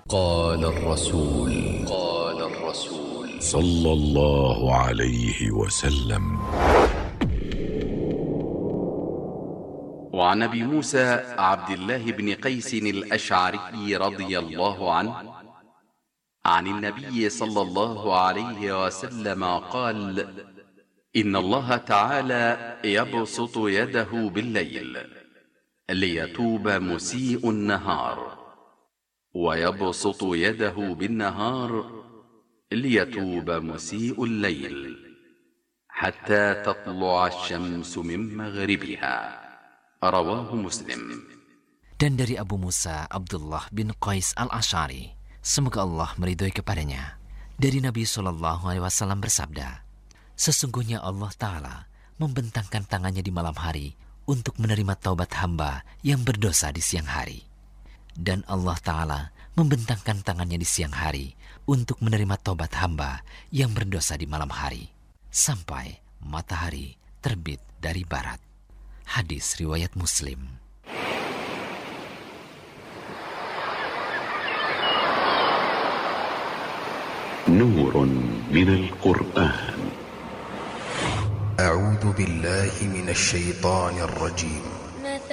قال الرسول صلى الله عليه وسلم: وعن أبي موسى عبد الله بن قيس الأشعري رضي الله عنه عن النبي صلى الله عليه وسلم قال: إن الله تعالى يبسط يده بالليل ليتوب مسيء النهار، ويبسط يده بالنهار ليتوب مسيء الليل، حتى تطلع الشمس من مغربها. رواه مسلم. Dan dari Abu Musa Abdullah bin Qais al-Ash'ari, semoga Allah meridhoi kepadanya, dari Nabi SAW bersabda, sesungguhnya Allah Ta'ala membentangkan tangannya di malam hari untuk menerima taubat hamba yang berdosa di siang hari. Dan Allah Ta'ala membentangkan tangannya di siang hari untuk menerima taubat hamba yang berdosa di malam hari, sampai matahari terbit dari barat. Hadis riwayat Muslim. نور من القرآن. أعوذ بالله من الشيطان الرجيم.